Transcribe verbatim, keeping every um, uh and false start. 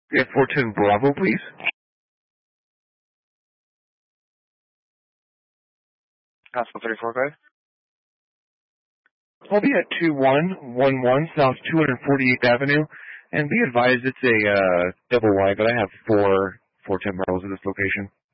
Yeah, four ten Bravo, please. Hospital thirty-four, guys. I'll be at two one one one South two hundred forty-eighth Avenue, and be advised it's a uh, double wide, but I have four four ten Bravos at this location.